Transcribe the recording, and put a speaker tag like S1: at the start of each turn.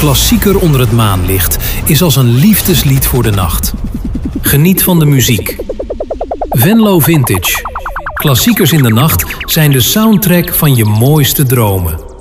S1: klassieker onder het maanlicht is als een liefdeslied voor de nacht. Geniet van de muziek. Venlo Vintage. Klassiekers in de nacht zijn de soundtrack van je mooiste dromen.